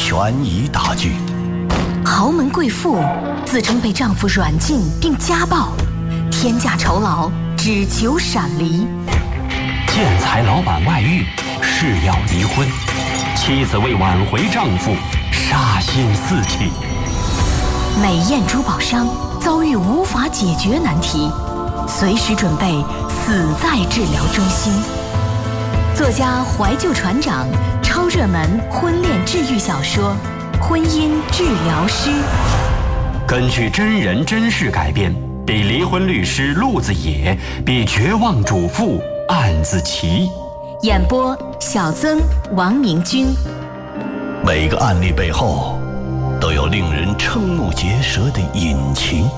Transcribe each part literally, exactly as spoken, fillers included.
悬疑大剧。 豪门贵妇自称被丈夫软禁并家暴，天价酬劳只求闪离。 建材老板外遇，誓要离婚，妻子为挽回丈夫，杀心四起。 美艳珠宝商遭遇无法解决难题，随时准备死在治疗中心。作家怀旧船长超热门婚恋治愈小说《婚姻治疗师》， 根据真人真事改编，比离婚律师陆子野，比绝望主妇案子奇。 演播小曾、王明君。 每个案例背后都有令人瞠目结舌的隐情。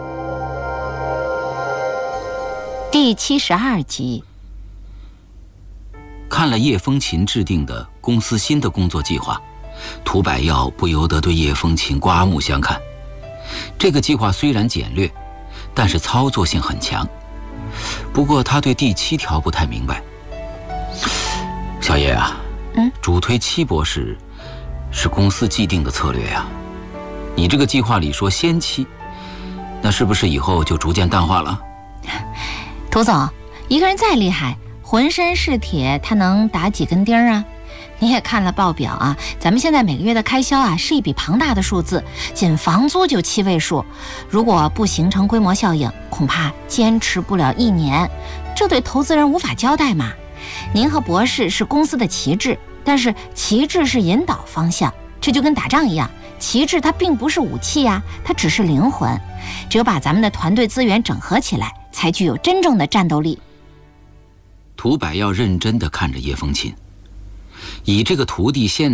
第七十二集。 看了叶风琴制定的公司新的工作计划，涂百耀不由得对叶风琴刮目相看。这个计划虽然简略，但是操作性很强。不过他对第七条不太明白。小叶啊， 嗯， 主推七博士是公司既定的策略呀。你这个计划里说先期，那是不是以后就逐渐淡化了？ 涂总，一个人再厉害，浑身是铁，他能打几根钉啊？你也看了报表啊，咱们现在每个月的开销啊是一笔庞大的数字，仅房租就七位数，如果不形成规模效应，恐怕坚持不了一年，这对投资人无法交代嘛。您和博士是公司的旗帜，但是旗帜是引导方向，这就跟打仗一样，旗帜它并不是武器呀，它只是灵魂，只有把咱们的团队资源整合起来，才具有真正的战斗力。 涂百耀认真地看着叶风琴，以这个徒弟现